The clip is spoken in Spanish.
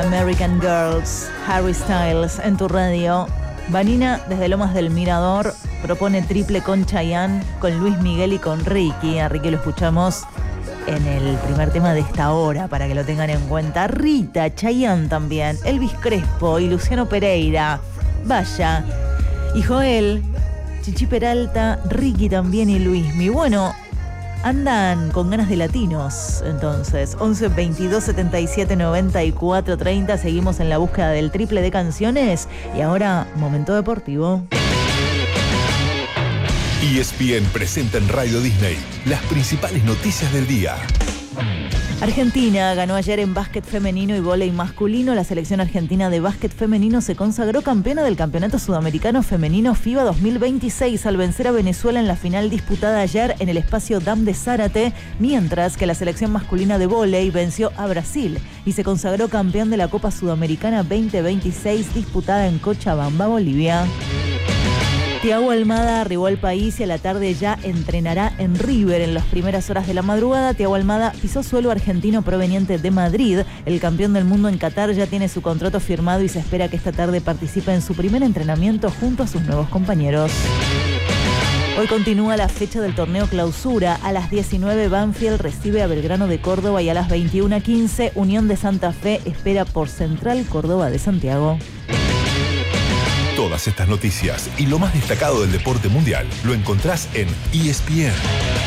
American Girls, Harry Styles en tu radio. Vanina desde Lomas del Mirador propone triple con Chayanne, con Luis Miguel y con Ricky. A Ricky lo escuchamos en el primer tema de esta hora, para que lo tengan en cuenta. Rita, Chayanne también, Elvis Crespo y Luciano Pereira. Vaya. Y Joel, Chichi Peralta, Ricky también y Luismi. Bueno, andan con ganas de latinos. Entonces, 11 22 77 94 30. Seguimos en la búsqueda del triple de canciones. Y ahora, momento deportivo. ESPN presenta en Radio Disney las principales noticias del día. Argentina ganó ayer en básquet femenino y vóley masculino. La selección argentina de básquet femenino se consagró campeona del Campeonato Sudamericano Femenino FIBA 2026 al vencer a Venezuela en la final disputada ayer en el espacio Dam de Zárate, mientras que la selección masculina de vóley venció a Brasil y se consagró campeón de la Copa Sudamericana 2026 disputada en Cochabamba, Bolivia. Thiago Almada arribó al país y a la tarde ya entrenará en River. En las primeras horas de la madrugada, Thiago Almada pisó suelo argentino proveniente de Madrid. El campeón del mundo en Qatar ya tiene su contrato firmado y se espera que esta tarde participe en su primer entrenamiento junto a sus nuevos compañeros. Hoy continúa la fecha del torneo Clausura. A las 19 Banfield recibe a Belgrano de Córdoba y a las 21:15 Unión de Santa Fe espera por Central Córdoba de Santiago. Todas estas noticias y lo más destacado del deporte mundial lo encontrás en ESPN.